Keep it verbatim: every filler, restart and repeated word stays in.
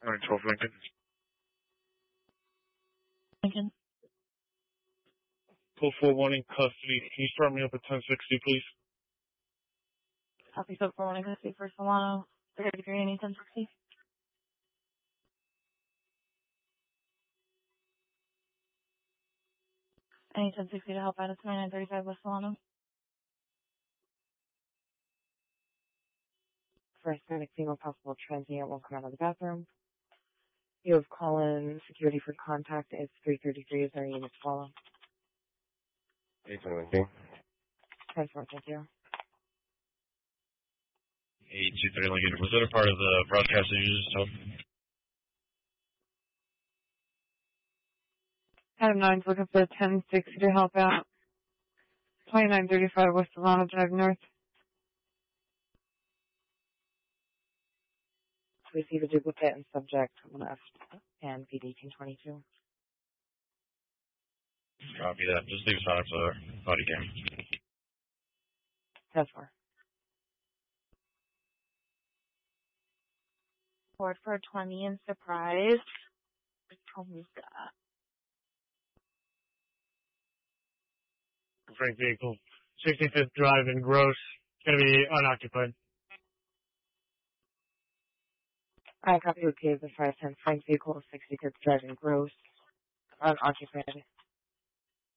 nine twelve Lincoln. Lincoln. Pull four one in custody. Can you start me up at ten sixty, please? Copy, so four one in custody for Solano. three thirty-three, any ten sixty. Any ten sixty to help out at twenty-nine thirty-five West Solano. For Hispanic female possible transient will come out of the bathroom. You have call-in security for contact. It's three thirty-three. Is there any units follow? eight seventeen. ten four, thank you. eight two three Lincoln. Was that a part of the broadcast that you just told? Adam nine's looking for ten sixty to help out. twenty-nine thirty-five West Solano Drive North. We see the duplicate and subject left and P D eighteen twenty-two. Copy that. Just leave sign up for body cam. ten four. Ford for twenty in Surprise. Tomika. Frank vehicle. sixty-fifth Drive in Gross. Gonna be unoccupied. I copy with P A the five ten Frank vehicle, sixty-fifth Drive in Gross. Unoccupied.